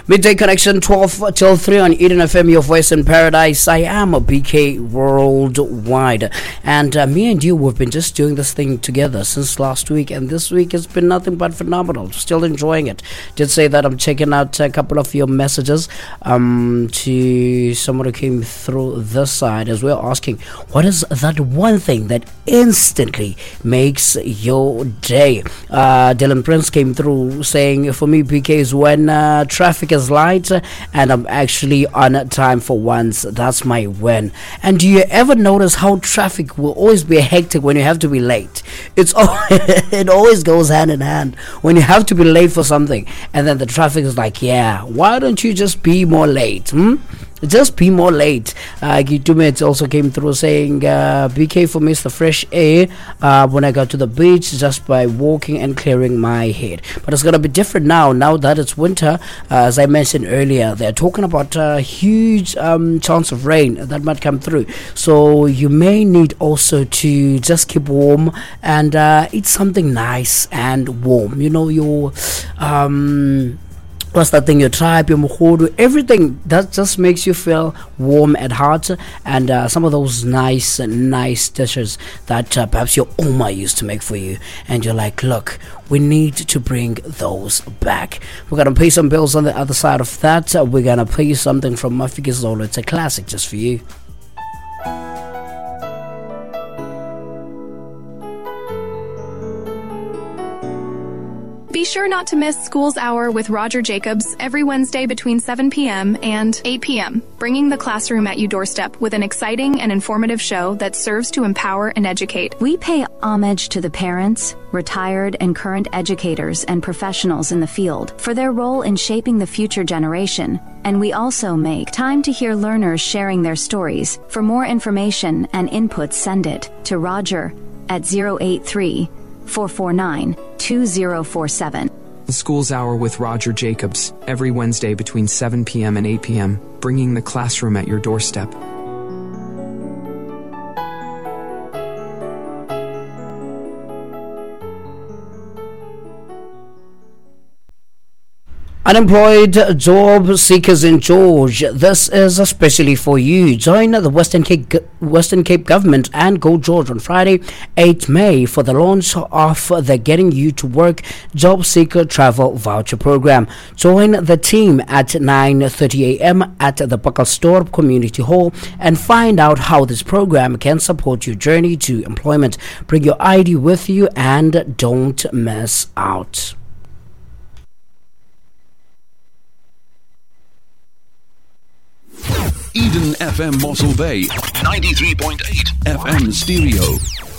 Midday Connection, 12 till 3 on Eden FM, your voice in paradise. I am a BK Worldwide. And me and you, we've been just doing this thing together since last week. And this week has been nothing but phenomenal. Still enjoying it. Did say that I'm checking out a couple of your messages to someone who came through this side as well, asking, what is that one thing that instantly makes your day? Dylan Prince came through saying, for me, BK is when traffic is light and I'm actually on time for once. That's my win. And do you ever notice how traffic will always be hectic when you have to be late? It always goes hand in hand when you have to be late for something, and then the traffic is like, yeah, why don't you just be more late? Just be more late. Gitumet also came through saying, BK for me is the fresh air when I go to the beach just by walking and clearing my head. But it's going to be different now that it's winter. As I mentioned earlier, they're talking about a huge chance of rain that might come through. So you may need also to just keep warm and eat something nice and warm. You know, your what's that thing, your tribe, your muhudu, everything that just makes you feel warm at heart, and some of those nice dishes that perhaps your Oma used to make for you, and you're like, look, we need to bring those back. We're gonna pay some bills on the other side of that. We're gonna play you something from Mafiki Zolo. It's a classic just for you. Be sure not to miss School's Hour with Roger Jacobs every Wednesday between 7 p.m. and 8 p.m., bringing the classroom at your doorstep with an exciting and informative show that serves to empower and educate. We pay homage to the parents, retired and current educators and professionals in the field for their role in shaping the future generation, and we also make time to hear learners sharing their stories. For more information and input, send it to Roger at 083-449-2047. The School's Hour with Roger Jacobs, every Wednesday between 7 p.m. and 8 p.m., bringing the classroom at your doorstep. Unemployed job seekers in George, this is especially for you. Join the Western Cape Government and Go George on Friday, 8 May for the launch of the Getting You to Work Job Seeker Travel Voucher Program. Join the team at 9:30 a.m. at the Pakastorp Community Hall and find out how this program can support your journey to employment. Bring your ID with you and don't miss out. Eden FM Mossel Bay 93.8 FM stereo.